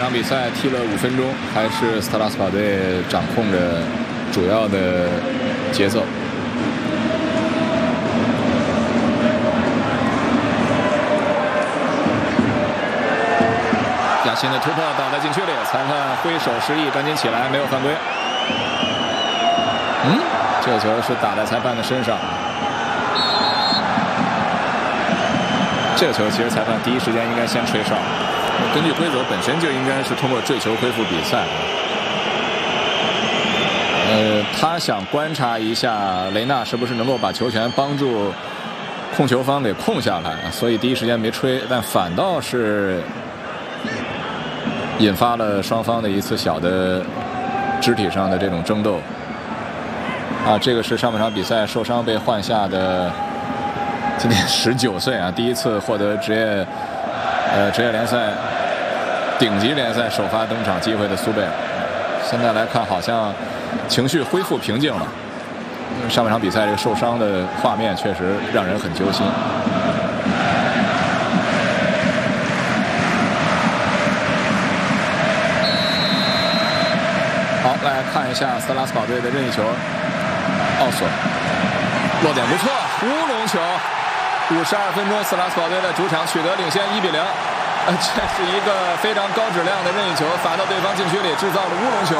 场比赛踢了5分钟，还是斯特拉斯堡队掌控着主要的节奏。亚辛的突破倒在禁区里，裁判挥手示意赶紧起来，没有犯规。这个球是打在裁判的身上。这个球其实裁判第一时间应该先吹哨。根据规则本身就应该是通过坠球恢复比赛。他想观察一下雷纳是不是能够把球权帮助控球方给控下来，所以第一时间没吹，但反倒是引发了双方的一次小的肢体上的这种争斗。这个是上半场比赛受伤被换下的，今年19岁啊，第一次获得职业联赛顶级联赛首发登场机会的苏贝尔，现在来看好像情绪恢复平静了。上半场比赛这个受伤的画面确实让人很揪心。好，来看一下斯特拉斯堡队的任意球。奥索落点不错，乌龙球。52分钟，斯特拉斯堡队在主场取得领先1比0。这是一个非常高质量的任意球，罚到对方禁区里，制造了乌龙球。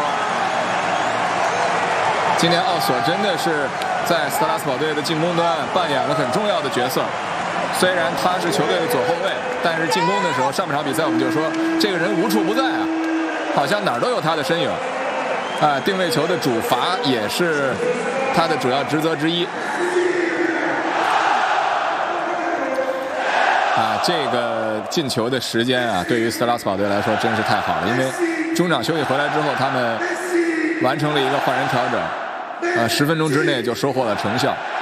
今年奥索真的是在斯特拉斯堡队的进攻端扮演了很重要的角色。虽然他是球队的左后卫，但是进攻的时候，上半场比赛我们就说这个人无处不在啊，好像哪儿都有他的身影。定位球的主罚也是他的主要职责之一。这个进球的时间啊，对于斯特拉斯堡队来说真是太好了，因为中场休息回来之后，他们完成了一个换人调整，10分钟之内就收获了成效。